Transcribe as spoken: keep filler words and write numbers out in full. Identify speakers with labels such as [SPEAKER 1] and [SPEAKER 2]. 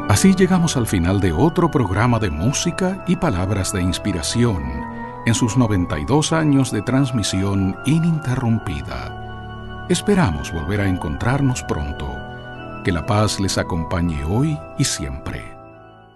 [SPEAKER 1] Así llegamos al final de otro programa de música y palabras de inspiración en sus noventa y dos años de transmisión ininterrumpida. Esperamos volver a encontrarnos pronto. Que la paz les acompañe hoy y siempre.